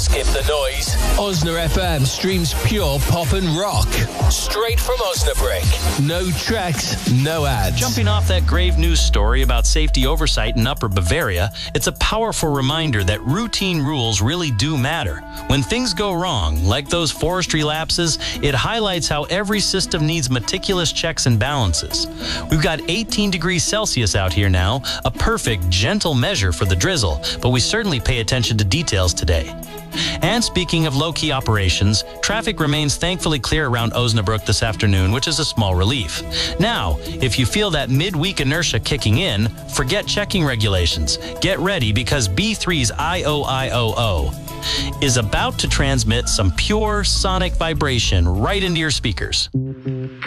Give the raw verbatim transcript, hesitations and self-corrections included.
Skip the noise. Osna F M streams pure pop and rock. Straight from Osnabrück. No tracks, no ads. Jumping off that grave news story about safety oversight in Upper Bavaria, it's a powerful reminder that routine rules really do matter. When things go wrong, like those forestry lapses, it highlights how every system needs meticulous checks and balances. We've got eighteen degrees Celsius out here now, a perfect, gentle measure for the drizzle, but we certainly pay attention to details today. And speaking of low-key operations, traffic remains thankfully clear around Osnabrück this afternoon, which is a small relief. Now, if you feel that midweek inertia kicking in, forget checking regulations. Get ready because B three's I O I O O is about to transmit some pure sonic vibration right into your speakers.